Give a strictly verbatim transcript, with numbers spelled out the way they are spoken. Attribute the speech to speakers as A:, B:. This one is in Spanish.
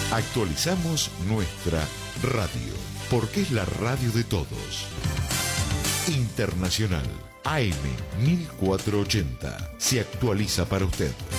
A: Actualizamos nuestra radio, porque es la radio de todos. Internacional A M mil cuatrocientos ochenta se actualiza para usted.